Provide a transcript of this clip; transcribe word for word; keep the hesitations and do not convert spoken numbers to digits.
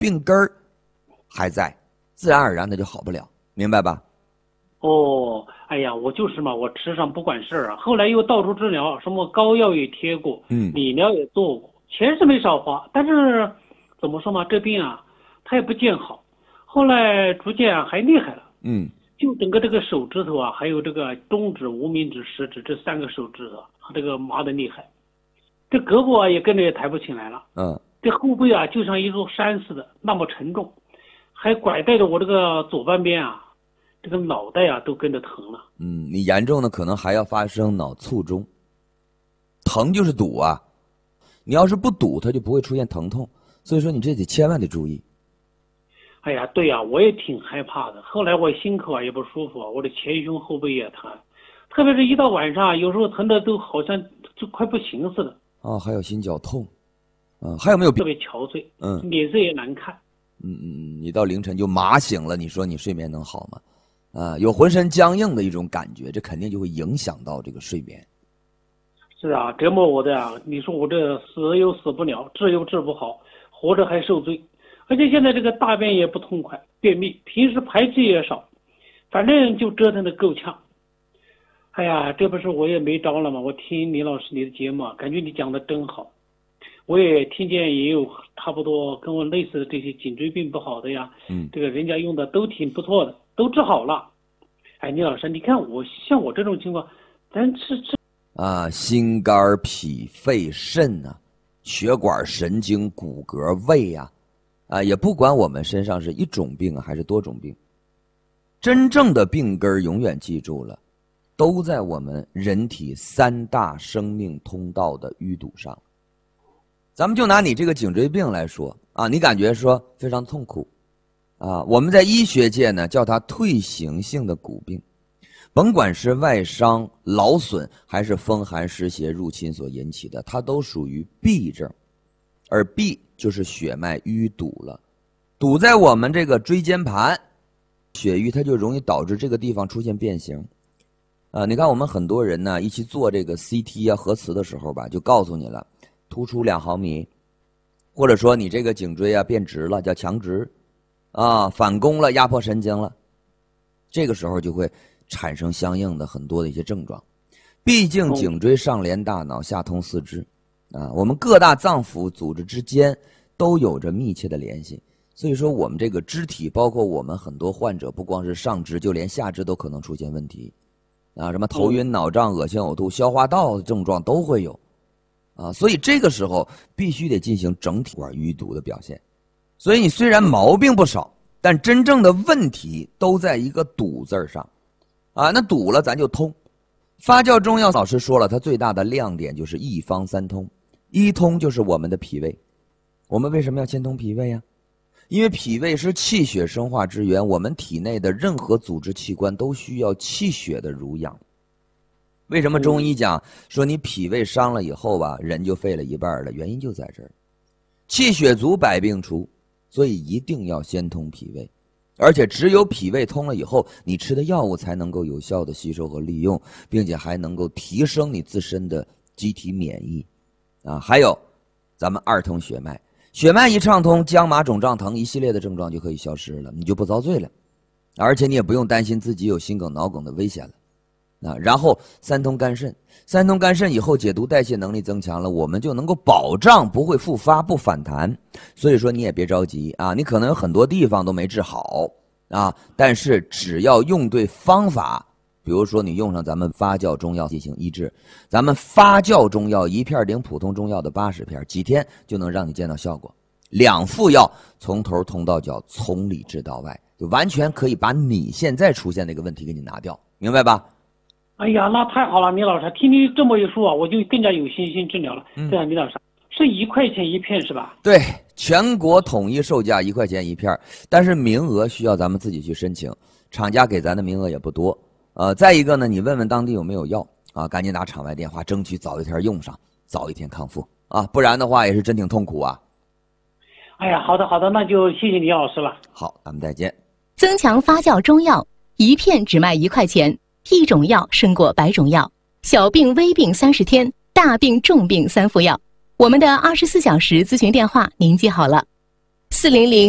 病根儿还在，自然而然的就好不了，明白吧？ 哦，哎呀，我就是嘛，我吃上不管事儿啊。后来又到处治疗，什么膏药也贴过， 嗯， 理疗也做过，钱是没少花，但是怎么说嘛，这病啊，它也不见好。后来逐渐啊还厉害了， 嗯， 就整个这个手指头啊，还有这个中指、无名指、食指这三个手指头，这个麻的厉害。这胳膊啊也跟着也抬不起来了， 嗯， 这后背啊就像一座山似的，那么沉重，还拐带着我这个左半边啊。这个脑袋啊都跟着疼了。 嗯，你严重的可能还要发生脑卒中。疼就是堵啊，你要是不堵，它就不会出现疼痛。所以说你这得千万得注意。 哎呀，对呀，我也挺害怕的。后来我心口啊也不舒服，我的前胸后背也疼，特别是一到晚上，有时候疼的都好像就快不行似的。 啊，还有心绞痛，啊，还有没有特别憔悴， 嗯， 脸色也难看。 嗯嗯嗯，你到凌晨就麻醒了，你说你睡眠能好吗？啊，有浑身僵硬的一种感觉，这肯定就会影响到这个睡眠。 是啊，折磨我的啊！你说我这死又死不了，治又治不好，活着还受罪，而且现在这个大便也不痛快，便秘，平时排气也少，反正就折腾的够呛。哎呀，这不是我也没招了吗？我听李老师你的节目，感觉你讲的真好。我也听见也有差不多跟我类似的这些颈椎病不好的呀， 嗯， 这个人家用的都挺不错的，都治好了。哎，李老师，你看我像我这种情况，咱吃吃啊，心肝脾肺肾啊，血管神经骨骼胃呀，啊，也不管我们身上是一种病啊还是多种病，真正的病根永远记住了，都在我们人体三大生命通道的淤堵上。咱们就拿你这个颈椎病来说啊，你感觉说非常痛苦啊，我们在医学界呢叫它退行性的骨病，甭管是外伤、劳损还是风寒湿邪入侵所引起的，它都属于痹症，而痹就是血脉淤堵了，堵在我们这个椎间盘，血瘀它就容易导致这个地方出现变形。啊，你看我们很多人呢一起做这个 C T 啊核磁的时候吧，就告诉你了。突出两毫米，或者说你这个颈椎啊变直了，叫强直，啊反弓了，压迫神经了，这个时候就会产生相应的很多的一些症状。毕竟颈椎上连大脑，下通四肢，啊，我们各大脏腑组织之间都有着密切的联系，所以说我们这个肢体，包括我们很多患者，不光是上肢，就连下肢都可能出现问题，啊，什么头晕脑胀、恶心呕吐、消化道的症状都会有。啊，所以这个时候必须得进行整体管淤堵的表现。所以你虽然毛病不少，但真正的问题都在一个堵字上。啊，那堵了咱就通。发酵中药老师说了，它最大的亮点就是一方三通。一通就是我们的脾胃。我们为什么要先通脾胃啊？因为脾胃是气血生化之源，我们体内的任何组织器官都需要气血的濡养。为什么中医讲说你脾胃伤了以后吧，人就废了一半了？原因就在这儿，气血足百病除，所以一定要先通脾胃，而且只有脾胃通了以后，你吃的药物才能够有效的吸收和利用，并且还能够提升你自身的机体免疫啊。还有咱们二通血脉，血脉一畅通，僵麻肿胀疼一系列的症状就可以消失了，你就不遭罪了，而且你也不用担心自己有心梗脑梗的危险了。啊，然后三通肝肾，三通肝肾以后解毒代谢能力增强了，我们就能够保障不会复发不反弹。所以说你也别着急啊，你可能有很多地方都没治好啊，但是只要用对方法，比如说你用上咱们发酵中药进行医治，咱们发酵中药一片顶普通中药的八十片，几天就能让你见到效果。两副药从头通到脚，从里治到外，就完全可以把你现在出现那个问题给你拿掉，明白吧？ 哎呀，那太好了，李老师，听你这么一说啊，我就更加有信心治疗了。 嗯、 对啊，李老师，是一块钱一片是吧？ 对，全国统一售价一块钱一片，但是名额需要咱们自己去申请，厂家给咱的名额也不多。呃，再一个呢，你问问当地有没有药啊，赶紧打厂外电话，争取早一天用上，早一天康复啊，不然的话也是真挺痛苦啊。 哎呀，好的好的，那就谢谢李老师了。 好，咱们再见。 增强发酵中药，一片只卖一块钱。一种药胜过百种药，小病微病三十天，大病重病三副药。我们的二十四小时咨询电话您记好了，四零零